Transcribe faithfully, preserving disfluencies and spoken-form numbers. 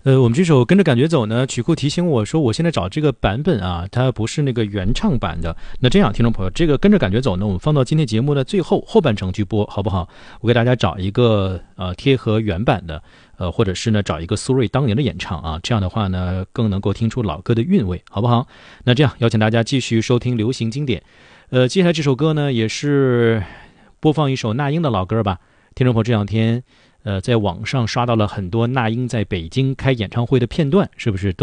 呃，我们这首《跟着感觉走》呢，曲库提醒我说，我现在找这个版本啊，它不是那个原唱版的。那这样，听众朋友，这个《跟着感觉走》呢，我们放到今天节目的最后后半程去播，好不好？我给大家找一个呃贴合原版的，呃，或者是呢找一个苏芮当年的演唱啊，这样的话呢，更能够听出老歌的韵味，好不好？那这样，邀请大家继续收听流行经典。呃，接下来这首歌呢，也是播放一首那英的老歌吧。听众朋友，这两天。呃，在网上刷到了很多那英在北京开演唱会的片段，是不是都